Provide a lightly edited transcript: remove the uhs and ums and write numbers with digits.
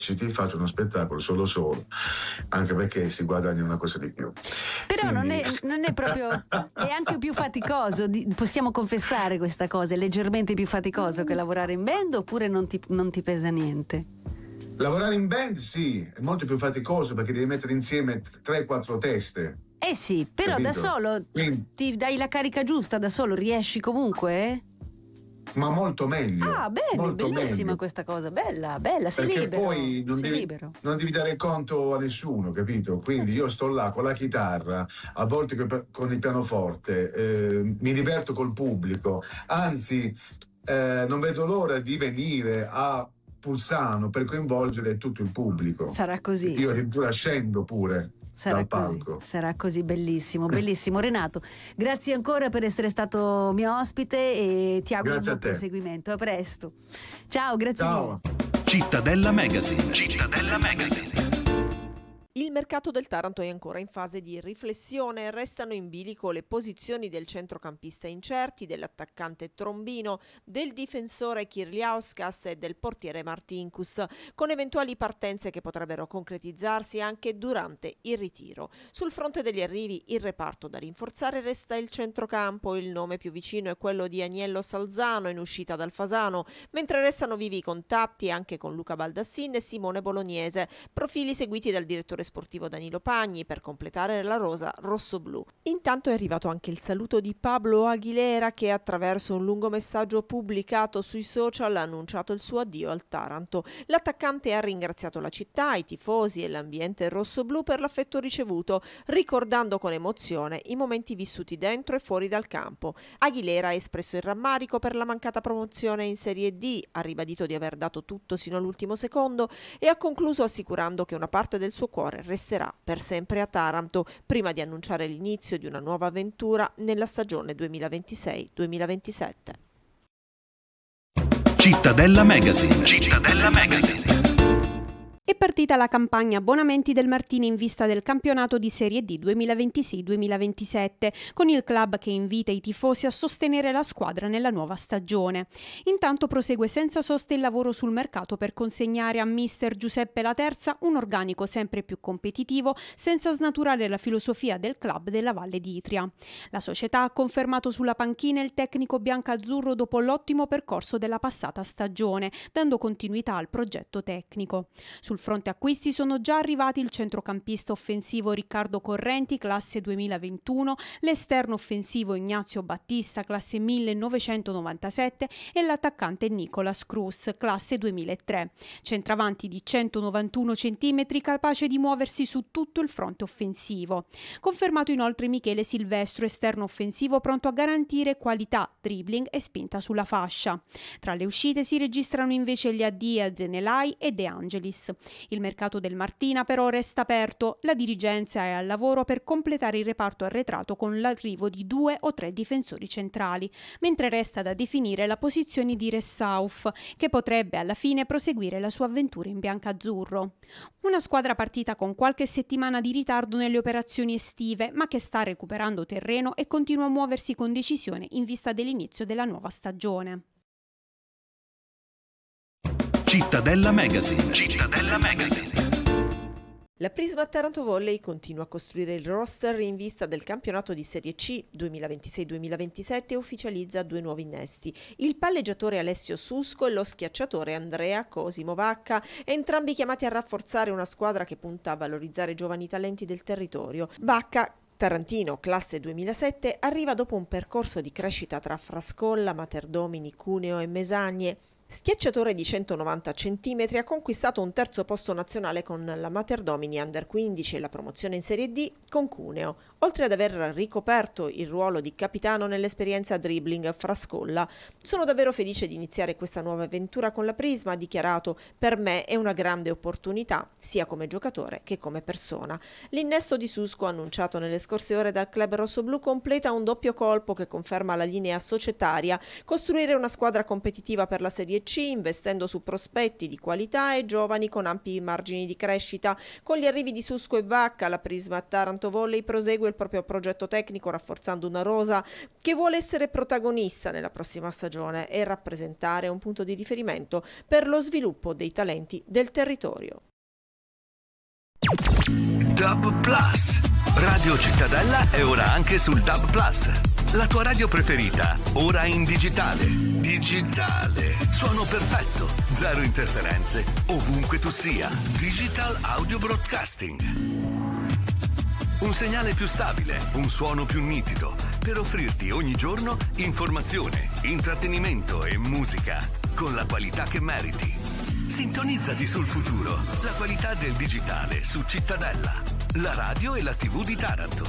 faccio uno spettacolo solo, anche perché si guadagna una cosa di più. Però Quindi... non è proprio, è anche più faticoso, possiamo confessare questa cosa, è leggermente più faticoso che lavorare in band, oppure non ti pesa niente? Lavorare in band sì, è molto più faticoso perché devi mettere insieme 3-4 teste. Eh sì, però capito? Da solo ti dai la carica giusta, da solo riesci comunque? Ma molto meglio. Ah, bene, molto bellissima meglio. questa cosa, bella, sei Perché libero. poi non devi dare conto a nessuno, capito? Quindi io sto là con la chitarra, a volte con il pianoforte, mi diverto col pubblico, anzi non vedo l'ora di venire a Pulsano per coinvolgere tutto il pubblico. Sarà così. Io addirittura scendo pure. Sarà così, bellissimo. Renato, grazie ancora per essere stato mio ospite e ti auguro un buon proseguimento. A presto. Ciao, grazie. Ciao. Cittadella Magazine. Il mercato del Taranto è ancora in fase di riflessione, restano in bilico le posizioni del centrocampista incerti, dell'attaccante Trombino, del difensore Kirliauskas e del portiere Martinkus, con eventuali partenze che potrebbero concretizzarsi anche durante il ritiro. Sul fronte degli arrivi, il reparto da rinforzare resta il centrocampo, il nome più vicino è quello di Agnello Salzano in uscita dal Fasano, mentre restano vivi i contatti anche con Luca Baldassin e Simone Bolognese, profili seguiti dal direttore sportivo Danilo Pagni per completare la rosa rossoblù. Intanto è arrivato anche il saluto di Pablo Aguilera che attraverso un lungo messaggio pubblicato sui social ha annunciato il suo addio al Taranto. L'attaccante ha ringraziato la città, i tifosi e l'ambiente rossoblù per l'affetto ricevuto, ricordando con emozione i momenti vissuti dentro e fuori dal campo. Aguilera ha espresso il rammarico per la mancata promozione in Serie D, ha ribadito di aver dato tutto sino all'ultimo secondo e ha concluso assicurando che una parte del suo cuore resterà per sempre a Taranto, prima di annunciare l'inizio di una nuova avventura nella stagione 2026-2027. Cittadella Magazine. È partita la campagna abbonamenti del Martini in vista del campionato di Serie D 2026-2027, con il club che invita i tifosi a sostenere la squadra nella nuova stagione. Intanto prosegue senza sosta il lavoro sul mercato per consegnare a mister Giuseppe Laterza un organico sempre più competitivo, senza snaturare la filosofia del club della Valle d'Itria. La società ha confermato sulla panchina il tecnico biancazzurro dopo l'ottimo percorso della passata stagione, dando continuità al progetto tecnico. Sul fronte acquisti sono già arrivati il centrocampista offensivo Riccardo Correnti, classe 2021, l'esterno offensivo Ignazio Battista, classe 1997 e l'attaccante Nicolas Cruz, classe 2003. Centravanti di 191 cm, capace di muoversi su tutto il fronte offensivo. Confermato inoltre Michele Silvestro, esterno offensivo pronto a garantire qualità, dribbling e spinta sulla fascia. Tra le uscite si registrano invece gli addii a Zenelai e De Angelis. Il mercato del Martina però resta aperto, la dirigenza è al lavoro per completare il reparto arretrato con l'arrivo di 2 o 3 difensori centrali, mentre resta da definire la posizione di Ressauf, che potrebbe alla fine proseguire la sua avventura in biancazzurro. Una squadra partita con qualche settimana di ritardo nelle operazioni estive, ma che sta recuperando terreno e continua a muoversi con decisione in vista dell'inizio della nuova stagione. Cittadella Magazine. La Prisma Taranto Volley continua a costruire il roster in vista del campionato di Serie C 2026-2027 e ufficializza 2 nuovi innesti. Il palleggiatore Alessio Susco e lo schiacciatore Andrea Cosimo Vacca, entrambi chiamati a rafforzare una squadra che punta a valorizzare i giovani talenti del territorio. Vacca, tarantino, classe 2007, arriva dopo un percorso di crescita tra Frascolla, Materdomini, Cuneo e Mesagne. Schiacciatore di 190 cm, ha conquistato un terzo posto nazionale con la Materdomini Under 15 e la promozione in Serie D con Cuneo, oltre ad aver ricoperto il ruolo di capitano nell'esperienza dribbling Frascolla. Sono davvero felice di iniziare questa nuova avventura con la Prisma, ha dichiarato: per me è una grande opportunità, sia come giocatore che come persona. L'innesto di Susco, annunciato nelle scorse ore dal club rossoblù, completa un doppio colpo che conferma la linea societaria: costruire una squadra competitiva per la Serie Serie C, investendo su prospetti di qualità e giovani con ampi margini di crescita. Con gli arrivi di Susco e Vacca, la Prisma Taranto Volley prosegue il proprio progetto tecnico, rafforzando una rosa che vuole essere protagonista nella prossima stagione e rappresentare un punto di riferimento per lo sviluppo dei talenti del territorio. DAB Plus. Radio Cittadella è ora anche sul DAB Plus. La tua radio preferita, ora in digitale. Digitale. Suono perfetto. Zero interferenze, ovunque tu sia. Digital Audio Broadcasting. Un segnale più stabile, un suono più nitido, per offrirti ogni giorno informazione, intrattenimento e musica con la qualità che meriti. Sintonizzati sul futuro, la qualità del digitale su Cittadella, la radio e la TV di Taranto.